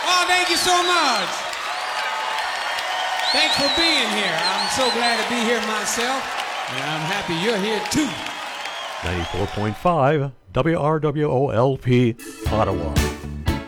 Oh, thank you so much. Thanks for being here. I'm so glad to be here myself, and I'm happy you're here too. 94.5 WRWOLP, Ottawa.